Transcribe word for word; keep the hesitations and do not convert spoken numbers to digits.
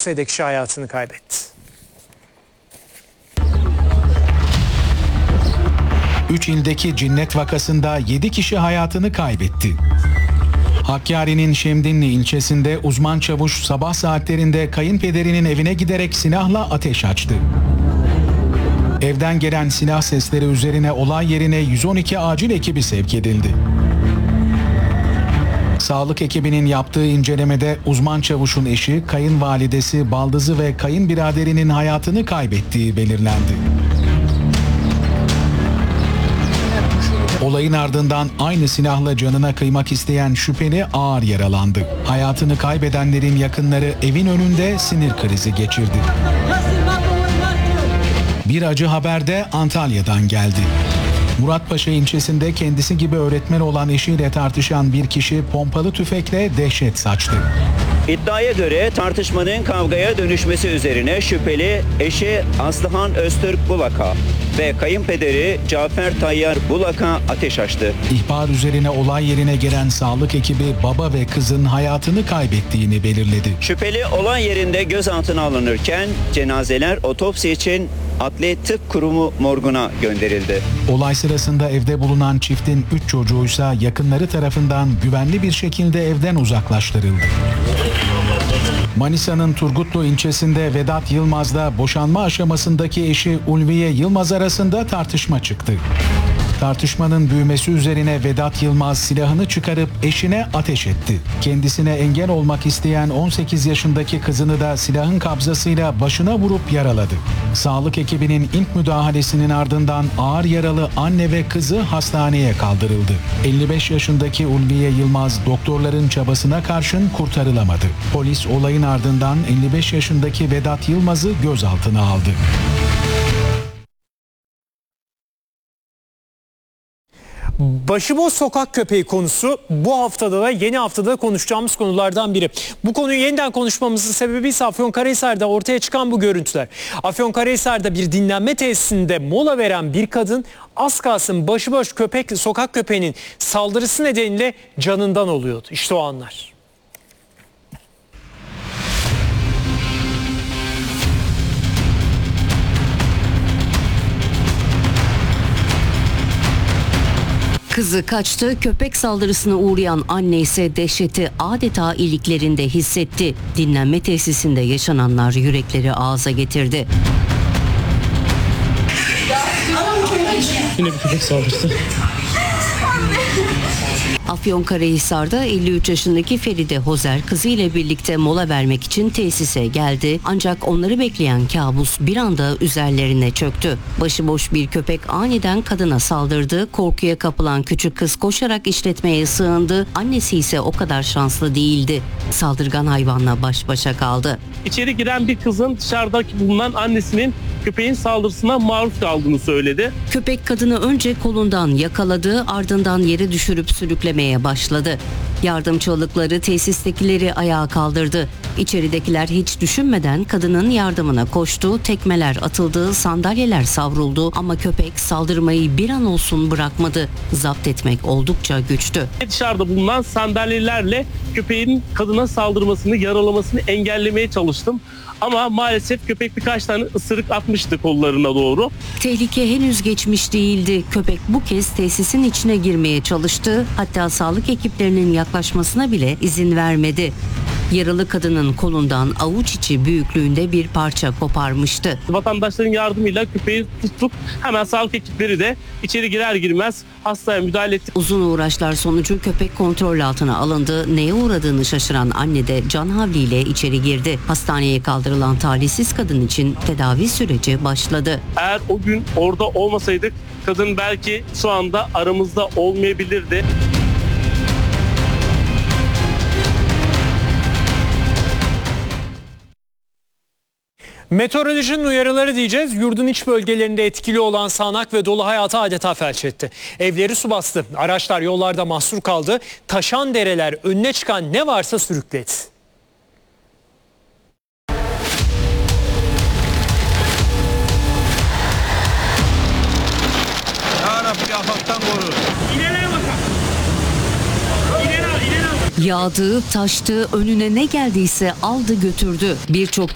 sayıda kişi hayatını kaybetti. Üç ildeki cinnet vakasında yedi kişi hayatını kaybetti. Hakkari'nin Şemdinli ilçesinde uzman çavuş sabah saatlerinde kayınpederinin evine giderek silahla ateş açtı. Evden gelen silah sesleri üzerine olay yerine yüz on iki acil ekibi sevk edildi. Sağlık ekibinin yaptığı incelemede uzman çavuşun eşi, kayınvalidesi, baldızı ve kayınbiraderinin hayatını kaybettiği belirlendi. Olayın ardından aynı silahla canına kıymak isteyen şüpheli ağır yaralandı. Hayatını kaybedenlerin yakınları evin önünde sinir krizi geçirdi. Bir acı haber de Antalya'dan geldi. Muratpaşa ilçesinde kendisi gibi öğretmen olan eşiyle tartışan bir kişi pompalı tüfekle dehşet saçtı. İddiaya göre tartışmanın kavgaya dönüşmesi üzerine şüpheli eşi Aslıhan Öztürk Bulak'a ve kayınpederi Cafer Tayyar Bulak'a ateş açtı. İhbar üzerine olay yerine gelen sağlık ekibi baba ve kızın hayatını kaybettiğini belirledi. Şüpheli olay yerinde gözaltına alınırken cenazeler otopsi için Adli Tıp Kurumu morguna gönderildi. Olay sırasında evde bulunan çiftin üç çocuğuysa yakınları tarafından güvenli bir şekilde evden uzaklaştırıldı. Manisa'nın Turgutlu ilçesinde Vedat Yılmaz'la boşanma aşamasındaki eşi Ulviye Yılmaz arasında tartışma çıktı. Tartışmanın büyümesi üzerine Vedat Yılmaz silahını çıkarıp eşine ateş etti. Kendisine engel olmak isteyen on sekiz yaşındaki kızını da silahın kabzasıyla başına vurup yaraladı. Sağlık ekibinin ilk müdahalesinin ardından ağır yaralı anne ve kızı hastaneye kaldırıldı. elli beş yaşındaki Ulviye Yılmaz doktorların çabasına karşın kurtarılamadı. Polis olayın ardından elli beş yaşındaki Vedat Yılmaz'ı gözaltına aldı. Başıboş sokak köpeği konusu bu haftada da yeni haftada konuşacağımız konulardan biri. Bu konuyu yeniden konuşmamızın sebebi ise Afyonkarahisar'da ortaya çıkan bu görüntüler. Afyonkarahisar'da bir dinlenme tesisinde mola veren bir kadın az kalsın başıboş köpek, sokak köpeğinin saldırısı nedeniyle canından oluyordu. İşte o anlar. Kızı kaçtı, köpek saldırısına uğrayan anne ise dehşeti adeta iliklerinde hissetti. Dinlenme tesisinde yaşananlar yürekleri ağza getirdi. Yine bir köpek saldırısı. Afyonkarahisar'da elli üç yaşındaki Feride Hozer kızıyla birlikte mola vermek için tesise geldi. Ancak onları bekleyen kabus bir anda üzerlerine çöktü. Başıboş bir köpek aniden kadına saldırdı. Korkuya kapılan küçük kız koşarak işletmeye sığındı. Annesi ise o kadar şanslı değildi. Saldırgan hayvanla baş başa kaldı. İçeri giren bir kızın dışarıdaki bulunan annesinin köpeğin saldırısına maruz kaldığını söyledi. Köpek kadını önce kolundan yakaladı, ardından yere düşürüp sürüklemeye başladı. Yardım çığlıkları tesistekileri ayağa kaldırdı. İçeridekiler hiç düşünmeden kadının yardımına koştu. Tekmeler atıldı, sandalyeler savruldu ama köpek saldırmayı bir an olsun bırakmadı. Zapt etmek oldukça güçtü. Dışarıda bulunan sandalyelerle köpeğin kadına saldırmasını, yaralamasını engellemeye çalıştım. Ama maalesef köpek birkaç tane ısırık atmıştı kollarına doğru. Tehlike henüz geçmiş değildi. Köpek bu kez tesisin içine girmeye çalıştı. Hatta sağlık ekiplerinin yaklaşmasına bile izin vermedi. Yaralı kadının kolundan avuç içi büyüklüğünde bir parça koparmıştı. Vatandaşların yardımıyla köpeği tuttuk. Hemen sağlık ekipleri de içeri girer girmez hastaya müdahale etti. Uzun uğraşlar sonucu köpek kontrol altına alındı. Neye uğradığını şaşıran anne de can havliyle içeri girdi. Hastaneye kaldırılan talihsiz kadın için tedavi süreci başladı. Eğer o gün orada olmasaydık kadın belki şu anda aramızda olmayabilirdi. Meteorolojinin uyarıları diyeceğiz. Yurdun iç bölgelerinde etkili olan sağanak ve dolu hayatı adeta felç etti. Evleri su bastı. Araçlar yollarda mahsur kaldı. Taşan dereler önüne çıkan ne varsa sürükledi. Ya Rabbi afaktan koru. Yağdı, taştı, önüne ne geldiyse aldı götürdü. Birçok